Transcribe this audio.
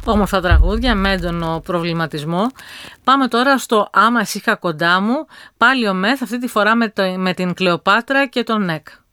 Όμορφα τραγούδια με έντονο προβληματισμό. Πάμε τώρα στο «Άμα εσύ είχα κοντά μου», πάλι ο Μεθ, αυτή τη φορά με την Κλεοπάτρα και τον Νεκ.